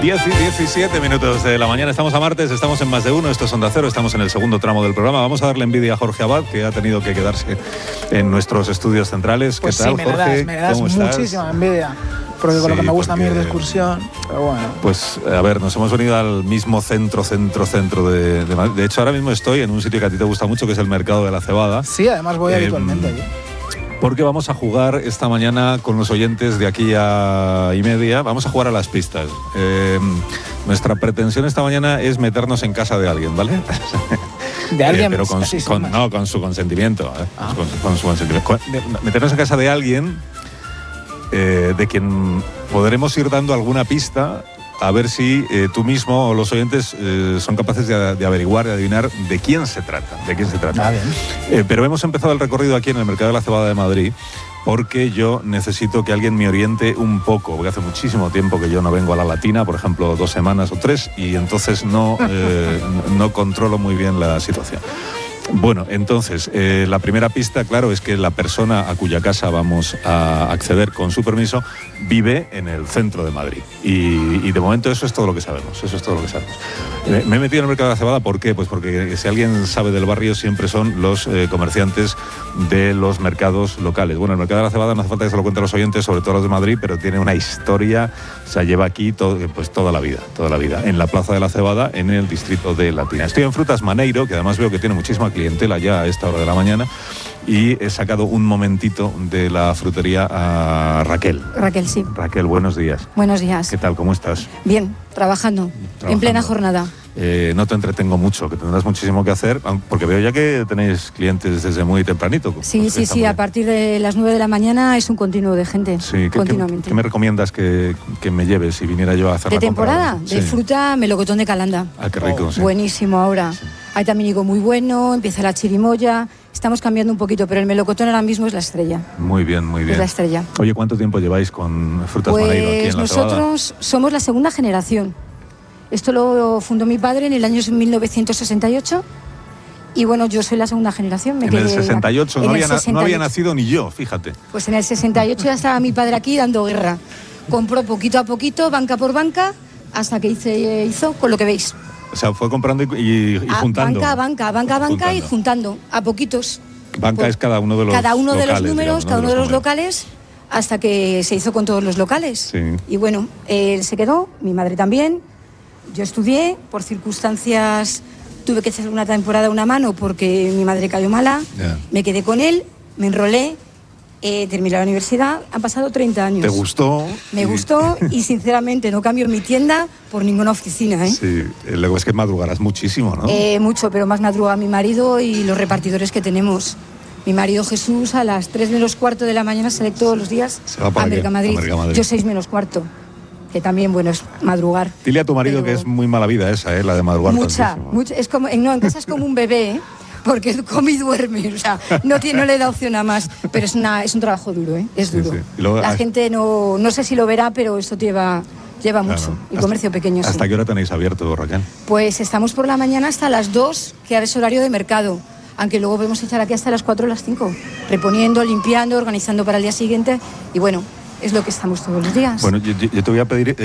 10 y 17 minutos de la mañana, estamos a martes, estamos en Más de Uno, esto es Onda Cero, estamos en el segundo tramo del programa. Vamos a darle envidia a Jorge Abad, que ha tenido que quedarse en nuestros estudios centrales. Pues ¿Qué tal, sí, Jorge? me das ¿Cómo estás? muchísima envidia, porque con lo que me gusta a mí ir de excursión, pero bueno. Pues, a ver, nos hemos venido al mismo centro de Madrid. De hecho, ahora mismo estoy en un sitio que a ti te gusta mucho, que es el Mercado de la Cebada. Sí, además voy habitualmente allí. Porque vamos a jugar esta mañana con los oyentes de aquí a y media. Vamos a jugar a las pistas. Nuestra pretensión esta mañana es meternos en casa de alguien, ¿vale? De alguien, pero con su consentimiento. Con su consentimiento. Meternos en casa de alguien de quien podremos ir dando alguna pista, a ver si tú mismo o los oyentes son capaces de averiguar, de adivinar de quién se trata. Pero hemos empezado el recorrido aquí en el Mercado de la Cebada de Madrid, porque yo necesito que alguien me oriente un poco, porque hace muchísimo tiempo que yo no vengo a la Latina, por ejemplo, 2 semanas o 3, y entonces no controlo muy bien la situación. Bueno, entonces, la primera pista, claro, es que la persona a cuya casa vamos a acceder con su permiso vive en el centro de Madrid. Y de momento eso es todo lo que sabemos, Me he metido en el Mercado de la Cebada, ¿por qué? Pues porque si alguien sabe del barrio siempre son los comerciantes de los mercados locales. Bueno, el Mercado de la Cebada no hace falta que se lo cuenten los oyentes, sobre todo los de Madrid, pero tiene una historia, o sea, lleva aquí toda la vida, en la Plaza de la Cebada, en el distrito de Latina. Estoy en Frutas Maneiro, que además veo que tiene muchísima clientela ya a esta hora de la mañana, y he sacado un momentito de la frutería a Raquel. Raquel, sí. Raquel, buenos días. Buenos días. ¿Qué tal? ¿Cómo estás? Bien, trabajando. En plena jornada. No te entretengo mucho, que tendrás muchísimo que hacer, porque veo ya que tenéis clientes desde muy tempranito. Sí, a partir de las 9 de la mañana es un continuo de gente, sí, continuamente. ¿Qué me recomiendas que me lleves si viniera yo a hacer de la temporada? compra? De fruta, melocotón de Calanda. Ah, qué rico, sí. Buenísimo ahora. Sí. Hay también higo muy bueno, empieza la chirimoya. Estamos cambiando un poquito, pero el melocotón ahora mismo es la estrella. Muy bien. Es la estrella. Oye, ¿cuánto tiempo lleváis con Frutas Maneiro aquí en la Cebada? Nosotros somos la segunda generación. Esto lo fundó mi padre en el año 1968 y bueno, yo soy la segunda generación. En el 68 no había nacido ni yo, fíjate. Pues en el 68 ya estaba mi padre aquí dando guerra. Compró poquito a poquito, banca por banca, hasta que hizo con lo que veis. O sea, fue comprando y juntando. Banca y juntando, a poquitos. Banca pues, es cada uno de los locales, números, digamos, cada uno de los locales, hasta que se hizo con todos los locales. Sí. Y bueno, él se quedó, mi madre también. Yo estudié, por circunstancias tuve que hacer una temporada una mano porque mi madre cayó mala, me quedé con él, me enrolé, terminé la universidad, han pasado 30 años. ¿Te gustó? Me gustó y sinceramente no cambio mi tienda por ninguna oficina. Sí, luego es que madrugarás muchísimo, ¿no? Mucho, pero más madruga mi marido y los repartidores que tenemos. Mi marido Jesús a las 3 menos cuarto de la mañana sale todos los días a Mercamadrid. Yo 6 menos cuarto. Que también, bueno, es madrugar. Dile a tu marido que es muy mala vida esa, la de madrugar. Mucha. Es como, en casa es como un bebé, porque come y duerme, o sea, no le da opción a más, pero es un trabajo duro, es duro. Sí. Luego, la gente no sé si lo verá, pero esto lleva mucho, el comercio pequeño. ¿Hasta qué hora tenéis abierto, Raquel? Pues estamos por la mañana hasta las 2, que ahora es horario de mercado, aunque luego podemos estar aquí hasta las 4 o las 5, reponiendo, limpiando, organizando para el día siguiente, y bueno, es lo que estamos todos los días. Bueno, yo te voy a pedir